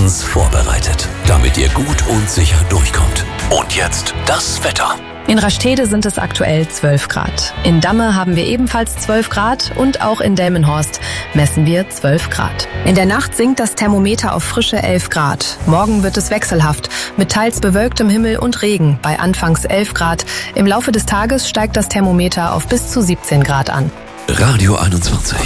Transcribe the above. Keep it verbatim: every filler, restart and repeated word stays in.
bestens vorbereitet, damit ihr gut und sicher durchkommt. Und jetzt das Wetter. In Rastede sind es aktuell zwölf Grad. In Damme haben wir ebenfalls zwölf Grad und auch in Delmenhorst messen wir zwölf Grad. In der Nacht sinkt das Thermometer auf frische elf Grad. Morgen wird es wechselhaft mit teils bewölktem Himmel und Regen bei anfangs elf Grad. Im Laufe des Tages steigt das Thermometer auf bis zu siebzehn Grad an. Radio einundzwanzig.